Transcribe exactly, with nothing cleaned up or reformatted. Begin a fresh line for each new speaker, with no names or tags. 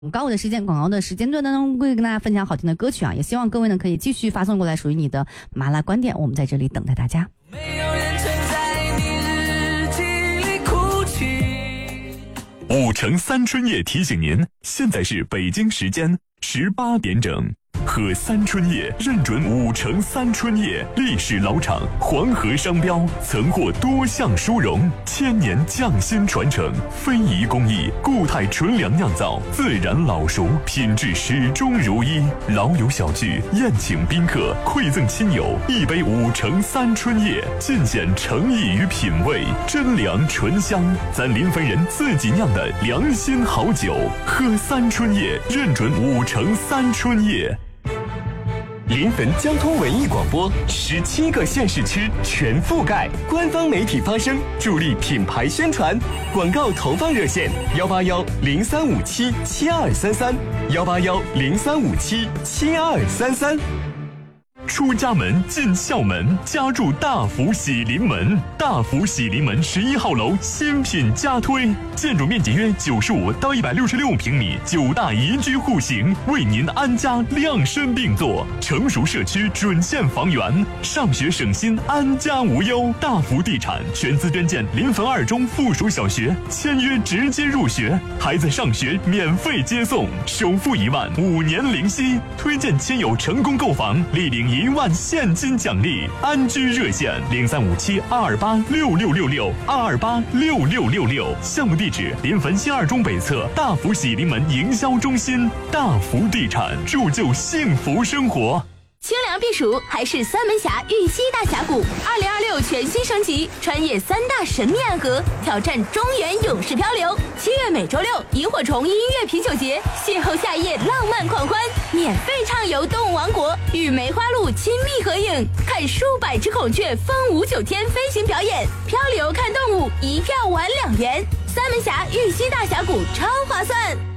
广告的时间，广告的时间段当中会跟大家分享好听的歌曲啊，也希望各位呢可以继续发送过来属于你的麻辣观点，我们在这里等待大家。没有人曾在你日记里哭泣。
五城三春夜提醒您，现在是北京时间十八点整。喝三春叶认准五城三春叶，历史老厂，黄河商标，曾获多项殊荣，千年匠心传承，非遗工艺，固态纯粮酿造，自然老熟，品质始终如一。老友小聚，宴请宾客，馈赠亲友，一杯五城三春叶，尽显诚意与品味，真粮醇香，咱临汾人自己酿的良心好酒。喝三春叶认准五城三春叶。
临汾交通文艺广播，十七个县市区全覆盖，官方媒体发声，助力品牌宣传。广告投放热线：幺八幺零三五七七二三三，幺八幺零三五七七二三三。
出家门进校门，家住大福喜临门。大福喜临门十一号楼新品加推，建筑面积约九十五到一百六十六平米，九大宜居户型，为您安家量身定做。成熟社区准线房源，上学省心，安家无忧。大福地产全资捐建临汾二中附属小学，签约直接入学，孩子上学免费接送，首付一万，五年零息。推荐亲友成功购房，立领一万现金奖励。安居热线零三五七二二八六六六六二二八六六六六。项目地址：临汾新二中北侧大福喜临门营销中心。大福地产，铸就幸福生活。
清凉避暑还是三门峡玉溪大峡谷，二零二六全新升级，穿越三大神秘暗河，挑战中原勇士漂流。七月每周六，萤火虫音乐啤酒节，邂逅夏夜浪漫狂欢，免费畅游动物王国，与梅花鹿亲密合影，看数百只孔雀风舞九天飞行表演，漂流看动物，一票玩两元。三门峡玉溪大峡谷超划算。